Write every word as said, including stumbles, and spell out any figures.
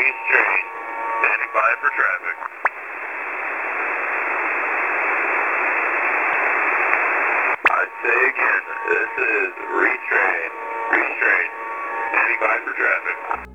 train, standing by for traffic. I say again, this is Reach Train, Reach Train, standing by for traffic.